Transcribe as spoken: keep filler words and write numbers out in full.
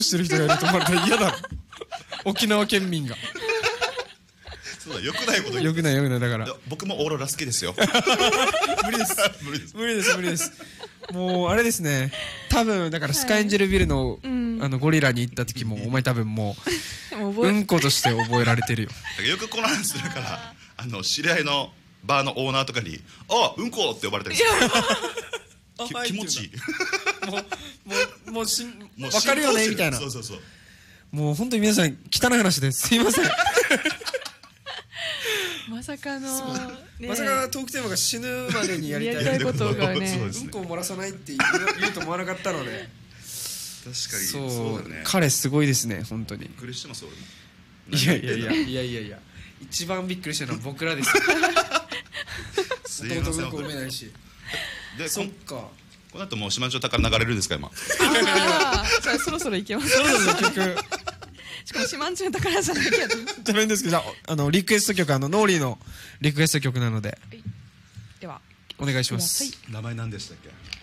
してる人がいると思われたら嫌だろ。沖縄県民が。 そうだ、よくないこと言う。 よくないよくない。だから僕もオーロラ好きですよ。 無理です無理です。 無理です無理です。もうあれですね、多分だからスカイエンジェルビルの、 うん、 あのゴリラに行った時もお前多分もううんことして覚えられてるよ。だからよくこの話するから、あの知り合いのバーのオーナーとかに「あ、うんこ」って呼ばれてるんですよ。気持ちいい。 もうもうもうし分かるよねみたいな。 そうそうそう。 もう本当に皆さん汚い話です。すいません。 まさかの、 ね、まさかトークテーマが死ぬまでにやりたいやりたいことがね、 うんこを漏らさないって言うと思わなかったので。 確かにそう、 そうだね。 彼すごいですね本当に。びっくりしてます俺も。 いやいやいやいやいやいや、一番びっくりしてるのは僕らです。弟うんこ埋めないし。 で、 そっか。 この後もう島町宝流れるんですか今。 ああ、そろそろ行けます。 そろそろ曲。 しかも島中宝じゃないけど。 じゃないんですけど、あのリクエスト曲、あのノーリーのリクエスト曲なので、 ではお願いします。 名前何でしたっけ？